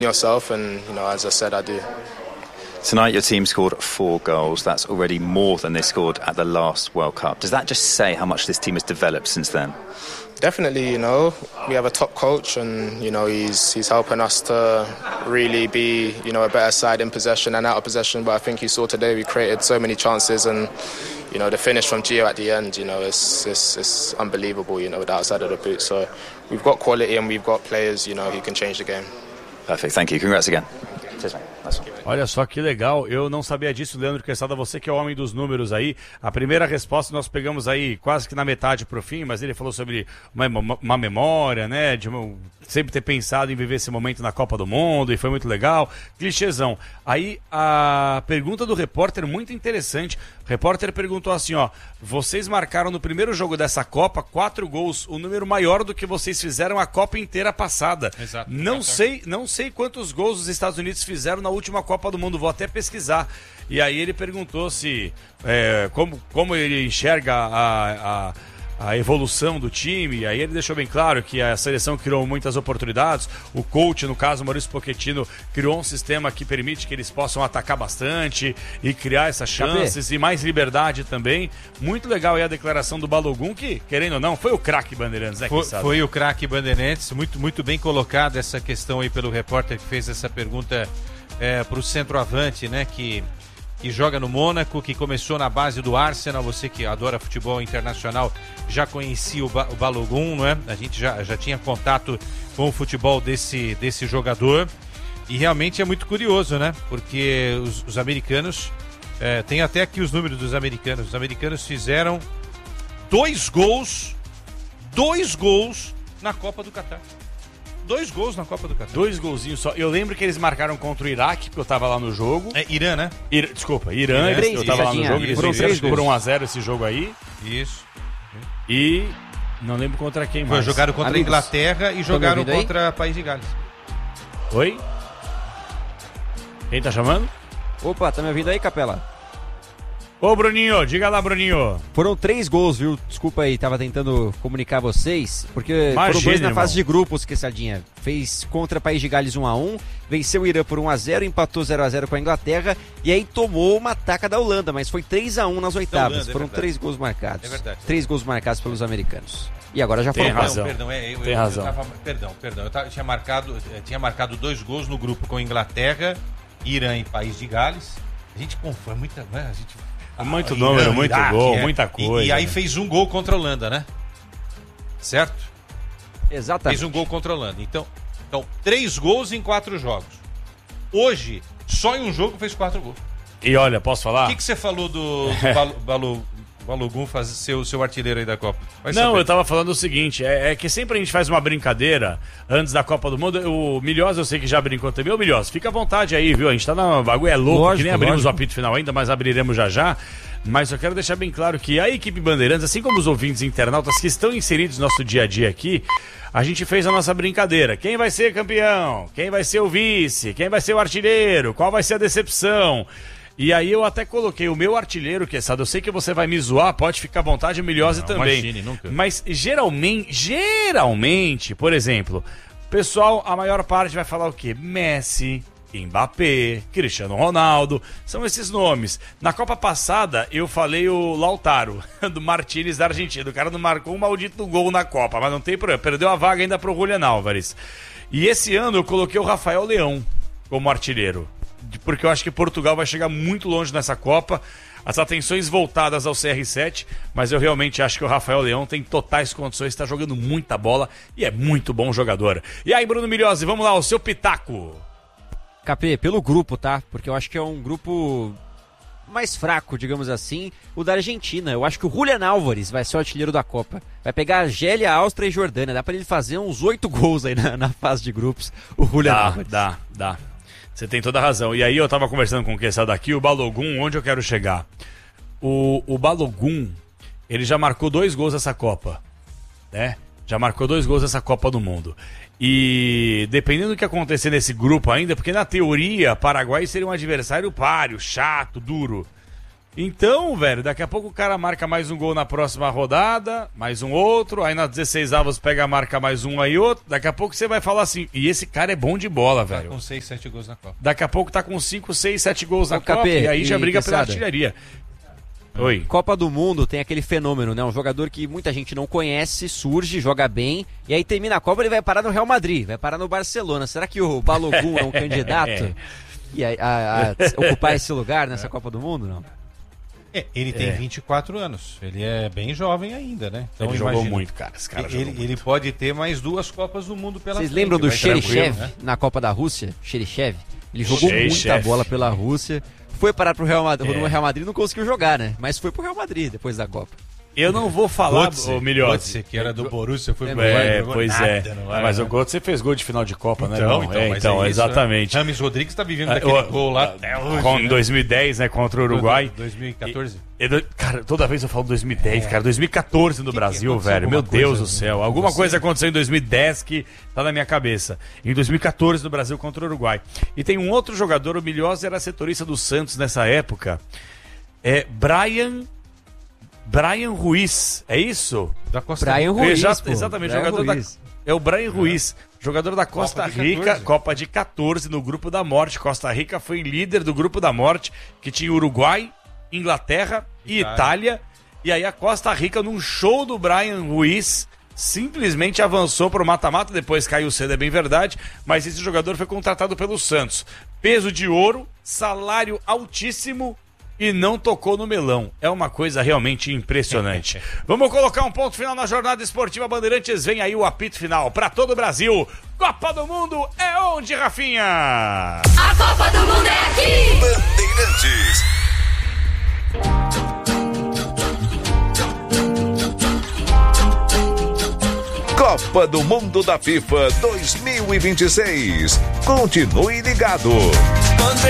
yourself, and as I said, I do. Tonight your team scored 4 goals. That's already more than they scored at the last World Cup. Does that just say how much this team has developed since then? Definitely, we have a top coach, and he's helping us to really be a better side in possession and out of possession. But I think you saw today we created so many chances, and the finish from Gio at the end, it's unbelievable, with the outside of the boot. So we've got quality and we've got players, who can change the game. Perfect, thank you. Congrats again. Cheers, mate. Nice one. Olha só que legal, eu não sabia disso, Leandro Quesada, você que é o homem dos números aí. A primeira resposta nós pegamos aí quase que na metade pro fim, mas ele falou sobre uma memória, né, de sempre ter pensado em viver esse momento na Copa do Mundo, e foi muito legal. Clichêzão. Aí a pergunta do repórter, muito interessante. O repórter perguntou assim, vocês marcaram no primeiro jogo dessa Copa 4 gols, o número maior do que vocês fizeram a Copa inteira passada. Exato. Não sei quantos gols os Estados Unidos fizeram na última Copa do Mundo, vou até pesquisar. E aí ele perguntou se como ele enxerga a evolução do time. E aí ele deixou bem claro que a seleção criou muitas oportunidades. O coach, no caso Maurício Pochettino, criou um sistema que permite que eles possam atacar bastante e criar essas chances e mais liberdade também. Muito legal aí a declaração do Balogun, que, querendo ou não, foi o craque Bandeirantes, né? Foi o craque Bandeirantes, muito bem colocado essa questão aí pelo repórter que fez essa pergunta para o centroavante, né, que joga no Mônaco, que começou na base do Arsenal. Você que adora futebol internacional já conhecia o Balogun, não é? A gente já tinha contato com o futebol desse jogador, e realmente é muito curioso, né? Porque os americanos, tem até aqui os números dos americanos. Os americanos fizeram 2 gols na Copa do Catar. 2 gols na Copa do Catar. 2 golzinhos só. Eu lembro que eles marcaram contra o Iraque, porque eu tava lá no jogo. Irã, né? Desculpa, Irã. Eu tava lá no jogo. Eles venceram por 1-0 esse jogo aí. Isso. E não lembro contra quem mais. Jogaram contra a Inglaterra e jogaram contra o País de Gales. Oi? Quem tá chamando? Opa, tá me ouvindo aí, Capela? Ô, Bruninho, diga lá, Bruninho. Foram 3 gols, viu? Desculpa aí, tava tentando comunicar vocês, porque foram 2 na fase de grupos, Quesadinha. Fez contra o País de Gales 1-1, venceu o Irã por 1-0, empatou 0-0 com a Inglaterra, e aí tomou uma taca da Holanda, mas foi 3-1 nas oitavas. Holanda, foram 3 gols marcados. É verdade. 3 gols marcados pelos americanos. E agora já Tem foram razão. Tem razão. Eu tinha marcado 2 gols no grupo com Inglaterra, Irã e País de Gales. A gente foi muita... A gente... Muito número, muito Iraque, gol, muita coisa. E aí fez 1 gol contra a Holanda, né? Certo? Exatamente. Fez 1 gol contra a Holanda. Então 3 gols em 4 jogos. Hoje, só em um jogo fez 4 gols. E olha, posso falar? O que você falou do Balogun fazer o seu artilheiro aí da Copa? Não, eu tava falando o seguinte, é que sempre a gente faz uma brincadeira antes da Copa do Mundo. O Milhosa eu sei que já brincou também. Ô Milhosa, fica à vontade aí, viu? A gente tá na bagulho, é louco, lógico, que nem abrimos o apito final ainda, mas abriremos já. Mas eu quero deixar bem claro que a equipe Bandeirantes, assim como os ouvintes internautas que estão inseridos no nosso dia a dia aqui, a gente fez a nossa brincadeira. Quem vai ser campeão? Quem vai ser o vice? Quem vai ser o artilheiro? Qual vai ser a decepção? E aí eu até coloquei o meu artilheiro, Quesada. Eu sei que você vai me zoar, pode ficar à vontade, o Milhosa também. Imagine, nunca. Mas geralmente, por exemplo, pessoal, a maior parte vai falar o quê? Messi, Mbappé, Cristiano Ronaldo, são esses nomes. Na Copa passada eu falei o Lautaro, do Martínez da Argentina. O cara não marcou um maldito gol na Copa, mas não tem problema, perdeu a vaga ainda pro Julián Álvares. E esse ano eu coloquei o Rafael Leão como artilheiro, porque eu acho que Portugal vai chegar muito longe nessa Copa. As atenções voltadas ao CR7, mas eu realmente acho que o Rafael Leão tem totais condições, está jogando muita bola e é muito bom jogador. E aí, Bruno Milhozzi, vamos lá, o seu pitaco. Capê, pelo grupo, tá? Porque eu acho que é um grupo mais fraco, digamos assim, o da Argentina. Eu acho que o Julián Álvares vai ser o artilheiro da Copa. Vai pegar a Argélia, Áustria e Jordânia. Dá pra ele fazer uns 8 gols aí na fase de grupos, o Julián Álvares. Dá. Você tem toda a razão. E aí eu tava conversando com o Quesada aqui, o Balogun, onde eu quero chegar? O Balogun, ele já marcou 2 gols nessa Copa, né? Já marcou 2 gols nessa Copa do Mundo. E dependendo do que acontecer nesse grupo ainda, porque na teoria, Paraguai seria um adversário páreo, chato, duro. Então, velho, daqui a pouco o cara marca mais um gol na próxima rodada, mais um outro, aí nas 16avos pega, marca mais um aí outro, daqui a pouco você vai falar assim, e esse cara é bom de bola, velho. Tá com 6, 7 gols na Copa. Daqui a pouco tá com 5, 6, 7 gols na Copa, Capê, e aí já briga pela Quesada. artilharia. Oi. Copa do Mundo tem aquele fenômeno, né? Um jogador que muita gente não conhece, surge, joga bem, e aí termina a Copa, ele vai parar no Real Madrid, vai parar no Barcelona. Será que o Balogun é um candidato e a ocupar esse lugar nessa Copa do Mundo, não? Ele tem 24 anos. Ele é bem jovem ainda, né? Então Ele jogou muito, cara. Esse cara jogou muito. Ele pode ter mais 2 Copas do Mundo pela Vocês frente. lembram do vai Cherichev tranquilo, né? na Copa da Rússia? Cherichev? Ele jogou Cherichev. muita bola pela Rússia. Foi parar pro Real Madrid, no Real Madrid, não conseguiu jogar, né? Mas foi pro Real Madrid depois da Copa. Eu não vou falar, ô Milhões. Götze, que era do Borussia, foi pro Pois é. Mas o Götze fez gol de final de Copa, né? Então, exatamente. Rames Rodrigues tá vivendo daquele gol lá até hoje. Em 2010, né, contra o Uruguai. 2014? Cara, toda vez eu falo 2010, cara. 2014 no Brasil, velho. Meu Deus do céu. Alguma coisa aconteceu em 2010 que tá na minha cabeça. Em 2014 no Brasil contra o Uruguai. E tem um outro jogador, o Milhosa era setorista do Santos nessa época. É Brian Ruiz, é isso? Da Costa Brian Rica. Ruiz, Exatamente, Brian jogador Ruiz. é o Brian Ruiz, jogador da Costa Rica, Copa de 14 no Grupo da Morte. Costa Rica foi líder do Grupo da Morte, que tinha Uruguai, Inglaterra e Itália. E aí a Costa Rica, num show do Brian Ruiz, simplesmente avançou para o mata-mata, depois caiu cedo, é bem verdade, mas esse jogador foi contratado pelo Santos. Peso de ouro, salário altíssimo, e não tocou no melão. É uma coisa realmente impressionante. Vamos colocar um ponto final na jornada esportiva Bandeirantes. Vem aí o apito final para todo o Brasil. Copa do Mundo é onde, Rafinha? A Copa do Mundo é aqui! Bandeirantes. Copa do Mundo da FIFA 2026. Continue ligado.